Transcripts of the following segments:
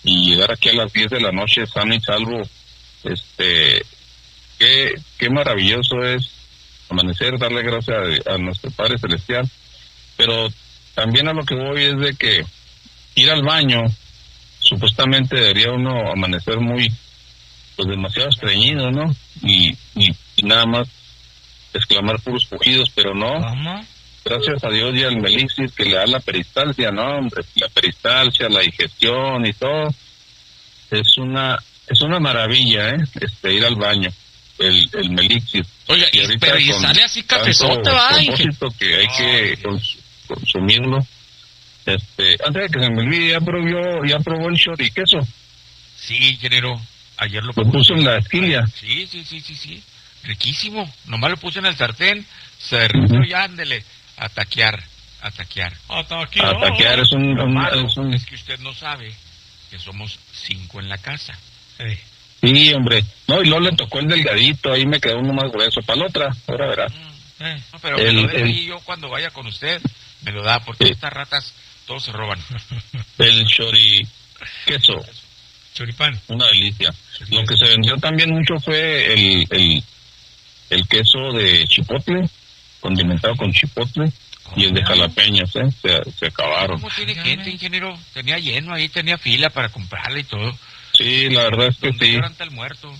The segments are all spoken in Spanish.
y llegar aquí a las 10 de la noche sano y salvo. Qué maravilloso es amanecer, darle gracias a nuestro Padre Celestial. Pero también a lo que voy es de que ir al baño, supuestamente debería uno amanecer muy, pues demasiado estreñido, ¿no? Y nada más exclamar puros pujidos, pero no. ¿Cómo? Gracias a Dios y al Melixir que le da la peristalsia, ¿no, hombre? La peristalsia, la digestión y todo. Es una maravilla, ir al baño, el Melixir. Oiga, pero y sale así cafezote, va. Propósito que hay que consumirlo. Antes de que se me olvide, ya probó el chori queso. Sí, ingeniero, ayer lo puso en la esquilla. Sí, riquísimo. Nomás lo puse en el sartén, se derritió y ándele, a taquear. A taquear es es que usted no sabe que somos 5 en la casa. Sí, hombre. No, y luego le tocó el delgadito, ahí me quedó uno más grueso. Para la otra, ahora verás. No, pero me lo dejo ahí, yo cuando vaya con usted, me lo da, porque estas ratas todos se roban. El chori queso. Choripán. Una delicia. Lo que se vendió también mucho fue el queso de chipotle, condimentado con chipotle, y el de jalapeños, se acabaron. ¿Cómo tiene gente, ingeniero? Tenía lleno ahí, tenía fila para comprarla y todo. Sí, la verdad es que sí. El muerto.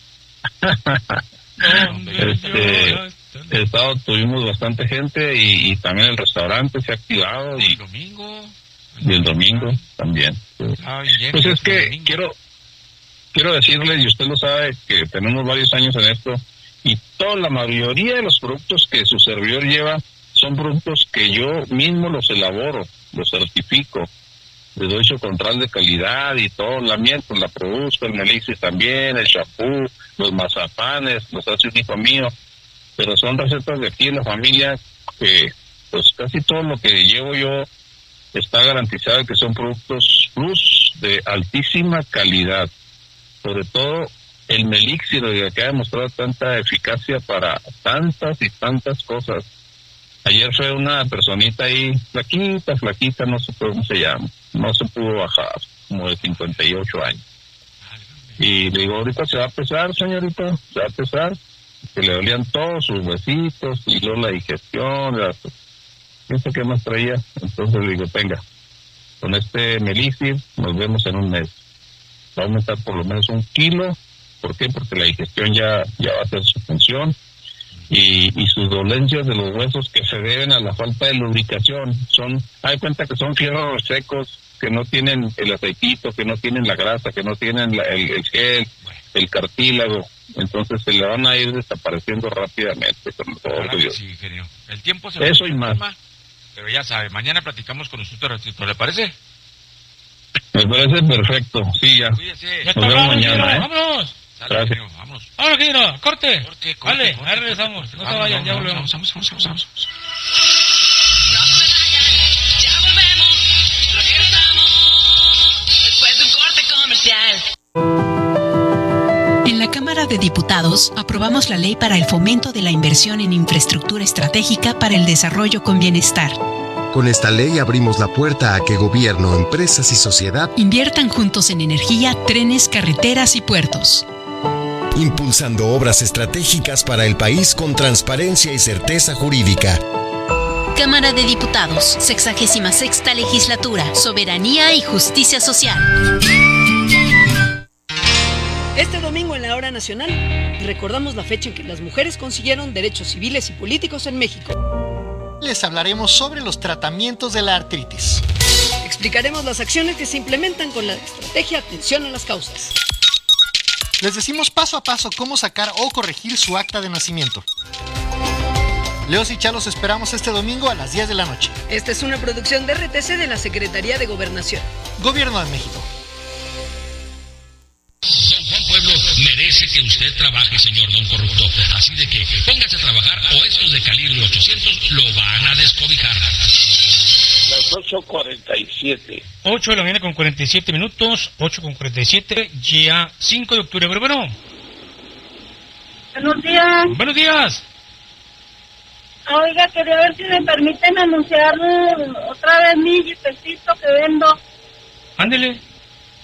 El sábado tuvimos bastante gente y también el restaurante se ha activado. Y el domingo también. Sí. Pues es que quiero decirles, y usted lo sabe, que tenemos varios años en esto, y toda la mayoría de los productos que su servidor lleva son productos que yo mismo los elaboro, los certifico, les doy su control de calidad y todo. La miel pues la produzco, el Melixir también, el champú, los mazapanes, los hace un hijo mío, pero son recetas de aquí en la familia que pues casi todo lo que llevo yo está garantizado que son productos plus de altísima calidad. Sobre todo el Melixir, que ha demostrado tanta eficacia para tantas y tantas cosas. Ayer fue una personita ahí, flaquita, no sé cómo se llama, no se pudo bajar, como de 58 años. Y le digo, ahorita se va a pesar, señorita, se va a pesar, que le dolían todos sus huesitos, y luego la digestión, no sé qué más traía. Entonces le digo, venga, con este Melixir nos vemos en un mes. Va a aumentar por lo menos 1 kilo. ¿Por qué? Porque la digestión ya va a hacer su función. Y sus dolencias de los huesos que se deben a la falta de lubricación hay cuenta que son fierros secos, que no tienen el aceitito, que no tienen la grasa, que no tienen el gel, el cartílago. Entonces se le van a ir desapareciendo rápidamente con todo. Sí, genio. El tiempo se eso y más. Pero ya sabe, mañana platicamos con usted un ratito, ¿le parece? Me parece perfecto, sí, ya. Cuídese. Nos vemos mañana, ¡Vámonos! Gracias. Genio, vámonos. Vámonos, Genio, corte. Vale, ahí regresamos. No se vayan, ya volvemos. Vamos. No se vayan, ya volvemos. Regresamos después de un corte comercial. En la Cámara de Diputados aprobamos la Ley para el Fomento de la Inversión en Infraestructura Estratégica para el Desarrollo con Bienestar. Con esta ley abrimos la puerta a que gobierno, empresas y sociedad inviertan juntos en energía, trenes, carreteras y puertos, impulsando obras estratégicas para el país con transparencia y certeza jurídica. Cámara de Diputados, 66ª Legislatura, Soberanía y Justicia Social. Este domingo en la Hora Nacional recordamos la fecha en que las mujeres consiguieron derechos civiles y políticos en México. Les hablaremos sobre los tratamientos de la artritis. Explicaremos las acciones que se implementan con la estrategia Atención a las Causas. Les decimos paso a paso cómo sacar o corregir su acta de nacimiento. Leos y Chalos esperamos este domingo a las 10 de la noche. Esta es una producción de RTC de la Secretaría de Gobernación. Gobierno de México. Don Juan Pueblo merece que usted trabaje, señor don corrupto. Así de que póngase a trabajar o estos de calibre 800 lo van a descobijar. Las 8:47. 8 de la mañana con 47 minutos, 8:47, ya 5 de octubre. Pero bueno. Buenos días. Buenos días. Oiga, quería ver si me permiten anunciar otra vez mi jipecito que vendo. Ándele.